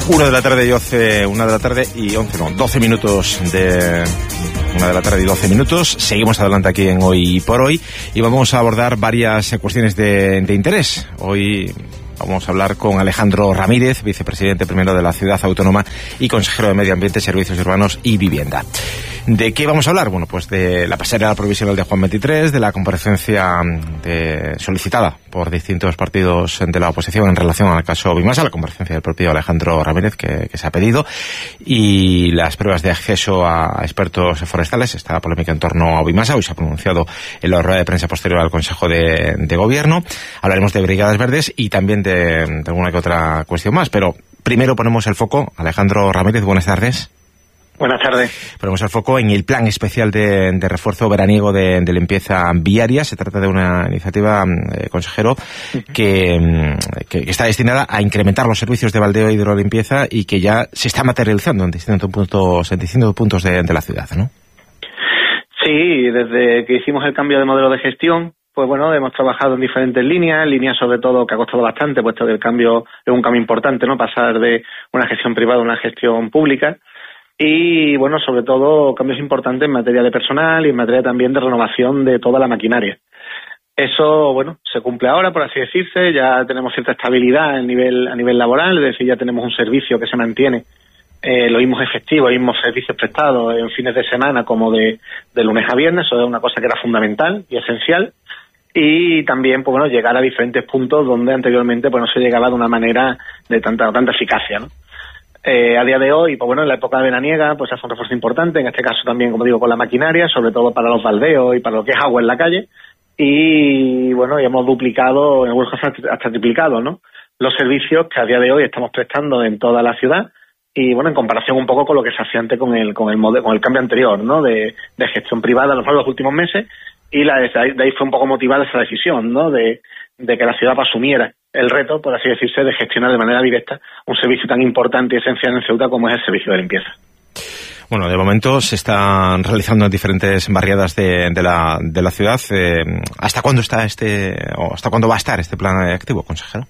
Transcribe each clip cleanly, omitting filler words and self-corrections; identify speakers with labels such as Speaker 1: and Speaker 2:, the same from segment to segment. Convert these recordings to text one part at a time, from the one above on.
Speaker 1: 1 de la tarde y 11, 1 de la tarde y 11, no, 12 minutos de... 1 de la tarde y 12 minutos. Seguimos adelante aquí en Hoy por Hoy y vamos a abordar varias cuestiones de interés. Hoy vamos a hablar con Alejandro Ramírez, vicepresidente primero de la Ciudad Autónoma y consejero de Medio Ambiente, Servicios Urbanos y Vivienda. ¿De qué vamos a hablar? Bueno, pues de la pasarela provisional de Juan 23, de la comparecencia solicitada por distintos partidos de la oposición en relación al caso Vimasa, la comparecencia del propio Alejandro Ramírez que se ha pedido, y las pruebas de acceso a expertos forestales, esta polémica en torno a Vimasa. Hoy se ha pronunciado en la rueda de prensa posterior al Consejo de Gobierno. Hablaremos de Brigadas Verdes y también de alguna que otra cuestión más, pero primero ponemos el foco. Alejandro Ramírez, buenas tardes.
Speaker 2: Buenas tardes.
Speaker 1: Ponemos el foco en el plan especial de refuerzo veraniego de limpieza viaria. Se trata de una iniciativa, consejero, que está destinada a incrementar los servicios de baldeo y hidrolimpieza y que ya se está materializando en distintos puntos de la ciudad, ¿no?
Speaker 2: Sí, desde que hicimos el cambio de modelo de gestión, pues bueno, hemos trabajado en diferentes líneas sobre todo que ha costado bastante, puesto que el cambio es un cambio importante, ¿no? Pasar de una gestión privada a una gestión pública. Y, bueno, sobre todo cambios importantes en materia de personal y en materia también de renovación de toda la maquinaria. Eso, bueno, se cumple ahora, por así decirse. Ya tenemos cierta estabilidad a nivel laboral, es decir, ya tenemos un servicio que se mantiene, los mismos efectivos, los mismos servicios prestados en fines de semana como de lunes a viernes. Eso es una cosa que era fundamental y esencial. Y también, pues bueno, llegar a diferentes puntos donde anteriormente pues no se llegaba de una manera de tanta eficacia, ¿no? A día de hoy, pues bueno, en la época veraniega, pues hace un refuerzo importante, en este caso también, como digo, con la maquinaria, sobre todo para los baldeos y para lo que es agua en la calle. Y bueno, y hemos duplicado, en algunos casos hasta triplicado, ¿no?, los servicios que a día de hoy estamos prestando en toda la ciudad. Y bueno, en comparación un poco con lo que se hacía antes con el cambio anterior, ¿no?, de gestión privada en los últimos meses. Y de ahí fue un poco motivada esa decisión, ¿no?, de que la ciudad asumiera el reto, por así decirse, de gestionar de manera directa un servicio tan importante y esencial en Ceuta como es el servicio de limpieza.
Speaker 1: Bueno, de momento se están realizando en diferentes barriadas de la ciudad. ¿Hasta cuándo hasta cuándo va a estar este plan activo, consejero?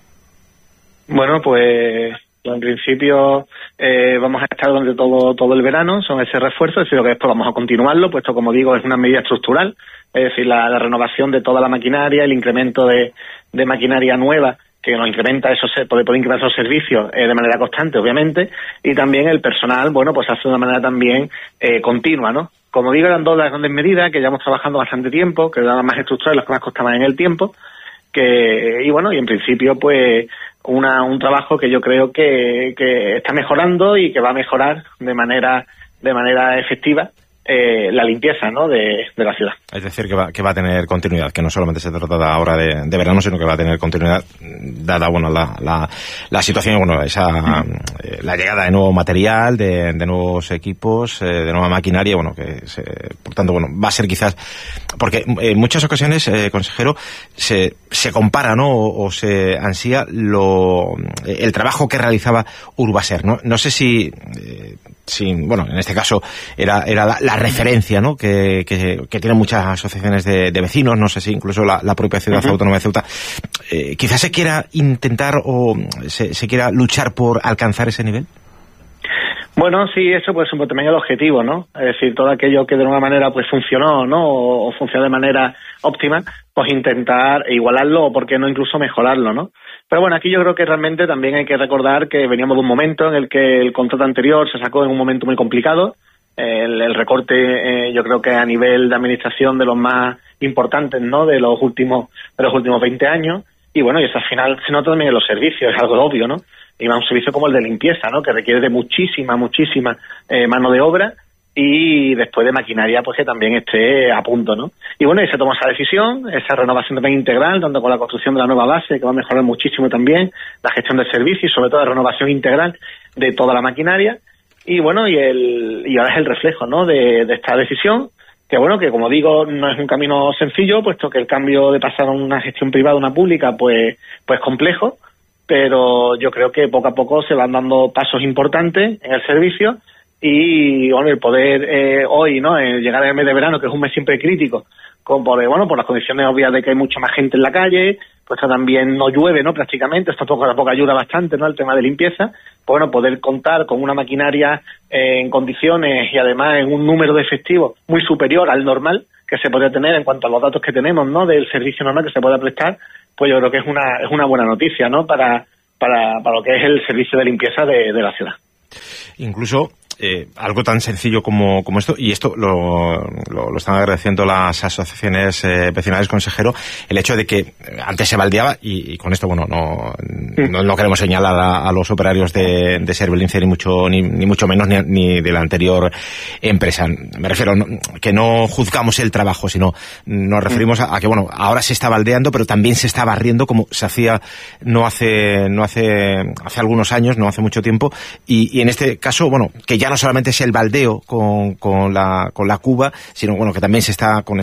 Speaker 2: Bueno, pues en principio vamos a estar durante todo el verano, son ese refuerzo, es decir, que después vamos a continuarlo, puesto, como digo, es una medida estructural, es decir, la renovación de toda la maquinaria, el incremento de maquinaria nueva, que nos incrementa poder incrementar esos servicios de manera constante, obviamente, y también el personal, bueno, pues hace de una manera también continua, ¿no? Como digo, eran dos las grandes medidas que llevamos trabajando bastante tiempo, que eran las más estructurales, las que más costaban en el tiempo, y bueno, y en principio, pues, un trabajo que yo creo que está mejorando y que va a mejorar de manera efectiva la limpieza, ¿no?, de la ciudad. Es
Speaker 1: decir, que va a tener continuidad, que no solamente se trata ahora de verano, sino que va a tener continuidad, dada, bueno, la situación, bueno, la llegada de nuevo material, de nuevos equipos, de nueva maquinaria, bueno, por tanto, bueno, va a ser quizás, porque en muchas ocasiones, consejero, se compara, ¿no?, o se ansía el trabajo que realizaba Urbaser, ¿no? No sé si bueno, en este caso era la referencia, ¿no?, que tienen muchas asociaciones de vecinos, no sé si incluso la propia Ciudad Autónoma de Ceuta. Quizás se quiera intentar o se quiera luchar por alcanzar ese nivel.
Speaker 2: Bueno, sí, eso pues es también el objetivo, ¿no? Es decir, todo aquello que de alguna manera pues funcionó, ¿no?, o funcionó de manera óptima, pues intentar igualarlo o, por qué no, incluso mejorarlo, ¿no? Pero bueno, aquí yo creo que realmente también hay que recordar que veníamos de un momento en el que el contrato anterior se sacó en un momento muy complicado. El recorte, yo creo que a nivel de administración de los más importantes, ¿no?, de los últimos 20 años. Y bueno, y eso al final se nota también en los servicios, es algo obvio, ¿no? Y más un servicio como el de limpieza, ¿no?, que requiere de muchísima mano de obra y después de maquinaria, pues que también esté a punto, ¿no? Y bueno, y se tomó esa decisión, esa renovación también integral, tanto con la construcción de la nueva base, que va a mejorar muchísimo también la gestión del servicio y sobre todo la renovación integral de toda la maquinaria. Y bueno, y ahora es el reflejo, ¿no?, de esta decisión, que bueno, que como digo, no es un camino sencillo, puesto que el cambio de pasar a una gestión privada a una pública, pues complejo, pero yo creo que poco a poco se van dando pasos importantes en el servicio. Y bueno, el poder hoy, ¿no?, llegar al mes de verano, que es un mes siempre crítico, por las condiciones obvias de que hay mucha más gente en la calle, pues también no llueve, ¿no?, prácticamente, esto poco a poco ayuda bastante, ¿no?, el tema de limpieza, pues bueno, poder contar con una maquinaria en condiciones y además en un número de efectivos muy superior al normal que se podría tener en cuanto a los datos que tenemos, ¿no?, del servicio normal que se pueda prestar, pues yo creo que es una buena noticia, ¿no?, para lo que es el servicio de limpieza de la ciudad.
Speaker 1: Incluso algo tan sencillo como esto, y esto lo están agradeciendo las asociaciones vecinales, consejero, el hecho de que antes se baldeaba, y con esto, bueno, no queremos señalar a los operarios de Servilince ni mucho menos ni de la anterior empresa. Me refiero que no juzgamos el trabajo, sino nos referimos a que, bueno, ahora se está baldeando, pero también se está barriendo como se hacía no hace algunos años, no hace mucho tiempo, y en este caso, bueno, que ya no solamente es el baldeo con la cuba, sino bueno, que también se está con